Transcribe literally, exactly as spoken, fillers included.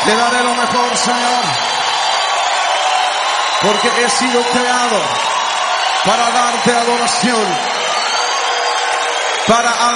Te daré lo mejor, Señor, porque he sido creado para darte adoración, para